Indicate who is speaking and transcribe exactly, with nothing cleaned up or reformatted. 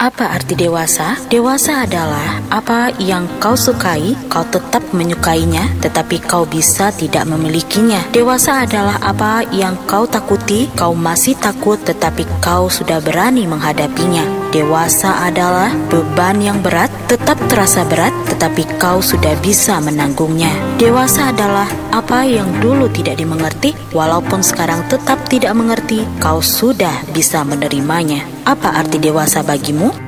Speaker 1: Apa arti dewasa? Dewasa adalah apa yang kau sukai, kau tetap menyukainya, tetapi kau bisa tidak memilikinya. Dewasa adalah apa yang kau takuti, kau masih takut, tetapi kau sudah berani menghadapinya. Dewasa adalah beban yang berat, tetap terasa berat, tetapi kau sudah bisa menanggungnya. Dewasa adalah apa yang dulu tidak dimengerti, walaupun sekarang tetap tidak mengerti, kau sudah bisa menerimanya. Apa arti dewasa bagimu?